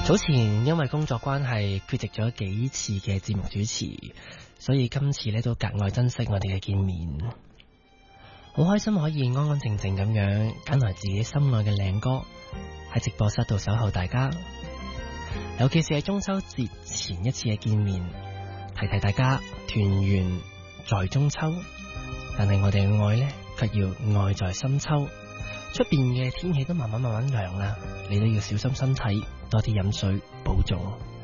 早前因為工作關係缺席咗幾次嘅節目主持，所以今次呢都格外珍惜我哋嘅見面。好開心可以安安靜靜咁樣揀來自己心愛嘅靚歌喺直播室度守候大家，尤其是係中秋節前一次嘅見面，提提大家團圓在中秋，但係我哋嘅愛呢，卻要愛在深秋。出邊嘅天氣都慢慢涼啦，你都要小心身體，多啲飲水保重。